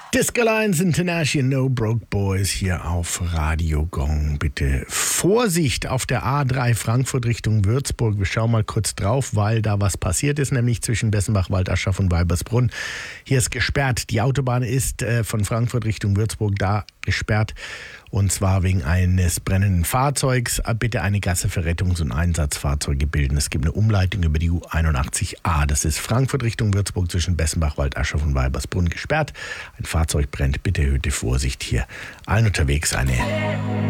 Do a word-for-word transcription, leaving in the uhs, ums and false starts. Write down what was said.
Disco Lines International, No Broke Boys hier auf Radio Gong. Bitte Vorsicht auf der A drei Frankfurt Richtung Würzburg. Wir schauen mal kurz drauf, weil da was passiert ist, nämlich zwischen Bessenbach, Waldaschach und Weibersbrunn. Hier ist gesperrt. Die Autobahn ist äh, von Frankfurt Richtung Würzburg da gesperrt. Und zwar wegen eines brennenden Fahrzeugs. Bitte eine Gasse für Rettungs- und Einsatzfahrzeuge bilden. Es gibt eine Umleitung über die U einundachtzig A. Das ist Frankfurt Richtung Würzburg zwischen Bessenbach, Waldaschach und Weibersbrunn gesperrt. Ein Fahrzeug brennt. Bitte erhöhte Vorsicht hier. Allen unterwegs eine